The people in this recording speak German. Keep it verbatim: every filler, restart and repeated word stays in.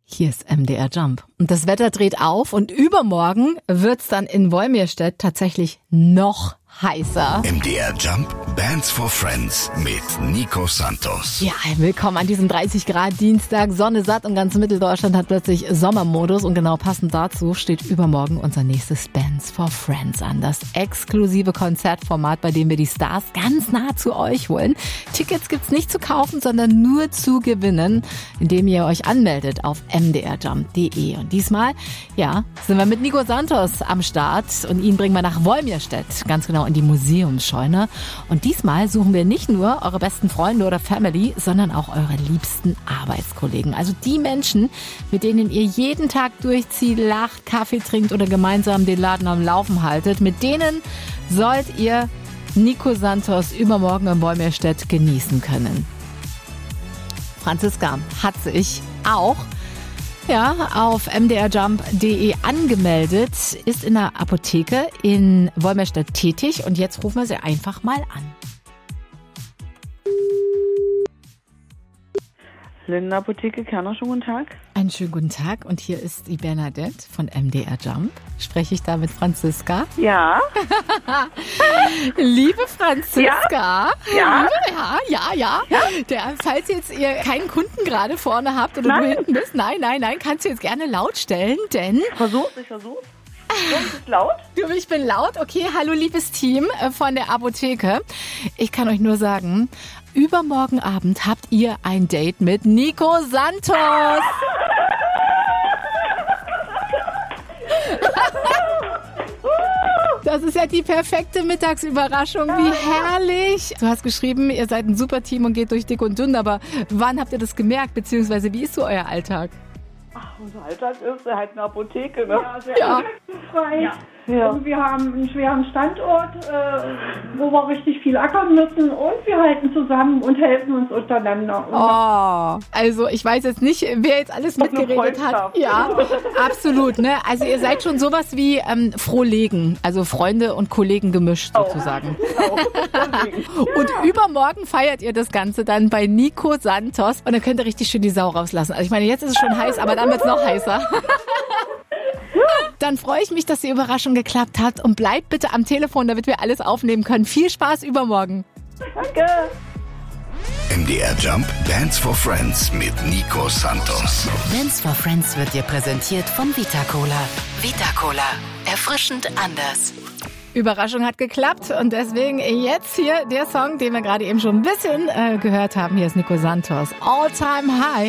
Hier ist M D R Jump. Und das Wetter dreht auf und übermorgen wird's dann in Wolmirstedt tatsächlich noch heißer. M D R Jump, Bands for Friends mit Nico Santos. Ja, willkommen an diesem dreißig Grad Dienstag. Sonne satt und ganz Mitteldeutschland hat plötzlich Sommermodus. Und genau passend dazu steht übermorgen unser nächstes Bands for Friends an. Das exklusive Konzertformat, bei dem wir die Stars ganz nah zu euch holen. Tickets gibt's nicht zu kaufen, sondern nur zu gewinnen, indem ihr euch anmeldet auf m d r jump punkt d e. Und diesmal, ja, sind wir mit Nico Santos am Start und ihn bringen wir nach Wolmirstedt, ganz genau in die Museumsscheune. Und diesmal suchen wir nicht nur eure besten Freunde oder Family, sondern auch eure liebsten Arbeitskollegen. Also die Menschen, mit denen ihr jeden Tag durchzieht, lacht, Kaffee trinkt oder gemeinsam den Laden am Laufen haltet. Mit denen sollt ihr Nico Santos übermorgen in Wolmirstedt genießen können. Franziska hat sich auch Ja, auf m d r jump punkt d e angemeldet, ist in der Apotheke in Wolmirstedt tätig und jetzt rufen wir sie einfach mal an. Lindenapotheke, Kerner, schönen guten Tag. Einen schönen guten Tag und hier ist die Bernadette von M D R Jump. Spreche ich da mit Franziska? Ja. Liebe Franziska. Ja. Ja, ja, ja. ja. Der, falls jetzt ihr keinen Kunden gerade vorne habt oder nein. du hinten bist, nein, nein, nein, kannst du jetzt gerne laut stellen, denn... Versuch's, ich versuch's. Du bist laut? Du, ich bin laut. Okay, hallo liebes Team von der Apotheke. Ich kann euch nur sagen, übermorgen Abend habt ihr ein Date mit Nico Santos. Das ist ja die perfekte Mittagsüberraschung. Wie herrlich. Du hast geschrieben, ihr seid ein super Team und geht durch dick und dünn, aber wann habt ihr das gemerkt? Beziehungsweise wie ist so euer Alltag? Ach, unser Alltag ist halt eine Apotheke, ne? Ja, sehr Ja. frei. Ja. Ja. Also wir haben einen schweren Standort, äh, wo wir richtig viel ackern müssen und wir halten zusammen und helfen uns untereinander. Und Oh, also ich weiß jetzt nicht, wer jetzt alles Doch eine mitgeredet hat. Freundschaft. Ja, absolut. Ne? Also ihr seid schon sowas wie ähm, Frohlegen, also Freunde und Kollegen gemischt sozusagen. Genau. Und übermorgen feiert ihr das Ganze dann bei Nico Santos und dann könnt ihr richtig schön die Sau rauslassen. Also ich meine, jetzt ist es schon heiß, aber dann wird es noch heißer. Dann freue ich mich, dass die Überraschung geklappt hat und bleibt bitte am Telefon, damit wir alles aufnehmen können. Viel Spaß übermorgen. Danke. M D R Jump, Bands for Friends mit Nico Santos. Bands for Friends wird dir präsentiert von Vita Cola. Vita Cola. Erfrischend anders. Überraschung hat geklappt und deswegen jetzt hier der Song, den wir gerade eben schon ein bisschen äh, gehört haben. Hier ist Nico Santos. All Time High.